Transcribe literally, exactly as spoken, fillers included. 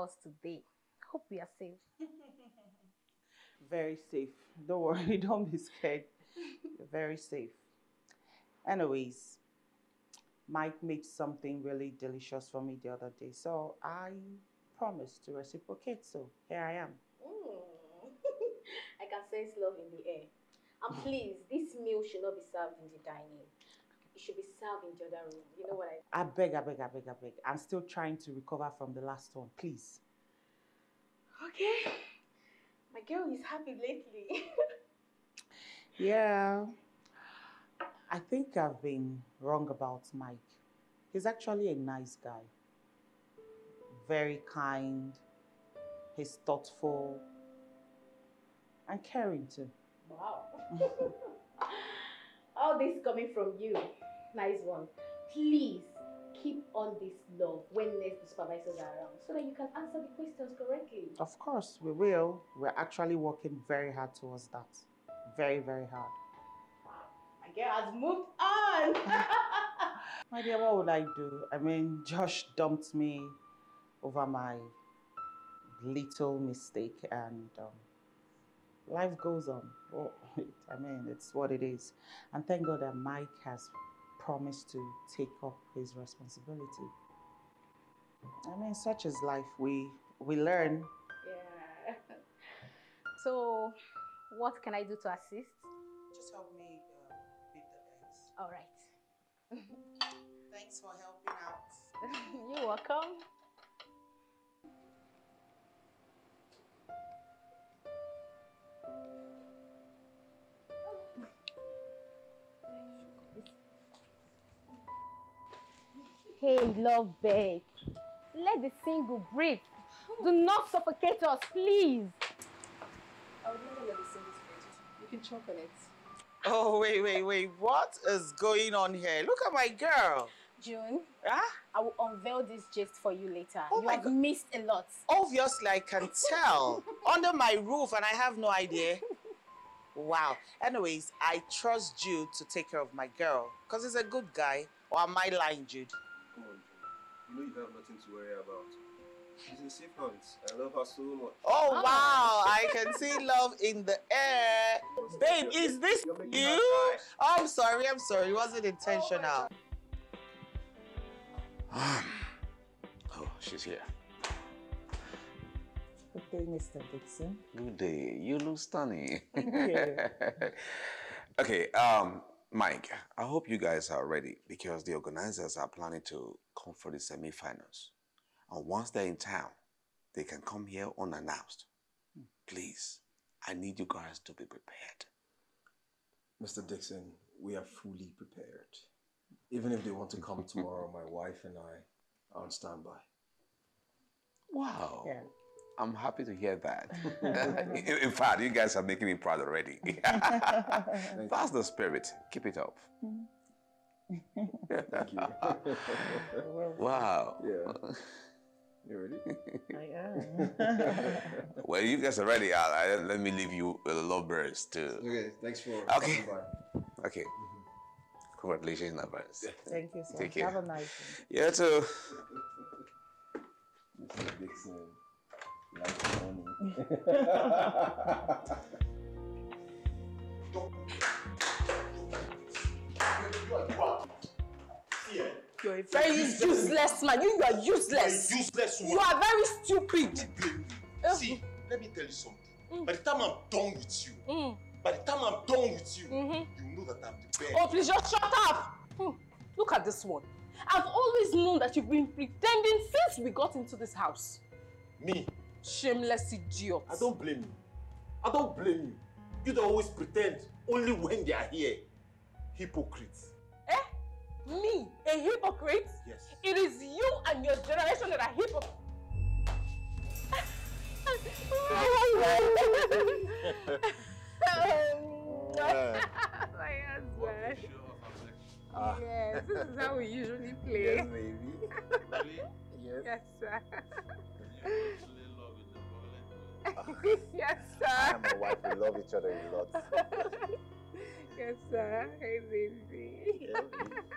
house today. Hope we are safe. Very safe. Don't worry, don't be scared. You're very safe. Anyways, Mike made something really delicious for me the other day, so I promised to reciprocate, so here I am. Mm. I can sense love in the air. And please, this meal should not be served in the dining. It should be served in the other room. You know what I... I beg, I beg, I beg, I beg. I'm still trying to recover from the last one, please. Okay. My girl is happy lately. Yeah. I think I've been wrong about Mike. He's actually a nice guy. Very kind. He's thoughtful. And caring too. Wow. All this coming from you. Nice one. Please keep on this love when next the supervisors are around so that you can answer the questions correctly. Of course, we will. We're actually working very hard towards that. Very, very hard. My girl has moved on. My dear, what would I do? I mean, Josh dumped me over my little mistake and um, life goes on. Oh, I mean, it's what it is. And thank God that Mike has promised to take up his responsibility. I mean, such is life. We, we learn. Yeah. So, what can I do to assist? Just help me uh, beat the eggs. All right. Thanks for helping out. You're welcome. Hey, love babe. Let the single breathe. Do not suffocate us, please. I would never let the single breathe. You can choke on it. Oh, wait, wait, wait. What is going on here? Look at my girl. June, Huh? I will unveil this gist for you later. Oh you my have God. missed a lot. Obviously, I can tell. Under my roof and I have no idea. Wow. Anyways, I trust Jude to take care of my girl. Because he's a good guy. Or am I lying, Jude? Come on, Jude. You know you have nothing to worry about. She's in safe hands. I love her so much. Oh, oh, wow. I can see love in the air. Babe, is this you? Oh, I'm sorry. I'm sorry. It wasn't intentional. Oh, she's here. Good day, Mister Dixon. Good day. You look stunning. Thank you. Okay, um, Mike, I hope you guys are ready because the organizers are planning to come for the semi-finals. And once they're in town, they can come here unannounced. Please, I need you guys to be prepared. Mister Dixon, we are fully prepared. Even if they want to come tomorrow, my wife and I are on standby. Wow. Yeah. I'm happy to hear that. in, in fact, you guys are making me proud already. That's the spirit. Keep it up. Thank you. Wow. Yeah. You ready? I am. Well, you guys are ready. Uh, let me leave you with a lovebirds too. Okay, thanks for Okay. coming by. Okay. Congratulations in advance. Thank you, sir. Take care. Have a nice one. You too. Mister Dixon, like money. You're a very useless man. You, you are useless. You're useless woman. You are very stupid. See, let me tell you something. Mm. By the time I'm done with you, Mm. by the time I'm done with you, Mm-hmm. you know that I'm the best. Oh, please just shut up. Hmm. Look at this one. I've always known that you've been pretending since we got into this house. Me? Shameless idiot. I don't blame you. I don't blame you. You don't always pretend only when they are here. Hypocrites. Eh? Me? A hypocrite? Yes. It is you and your generation that are hypocrites. My husband. Ah. Yes, this is how we usually play. Yes, baby. Really? Yes. Yes, sir. You actually love it. Yes, I sir. and my wife, we love each other a lot. Yes, sir. Hey, baby. Yeah, baby.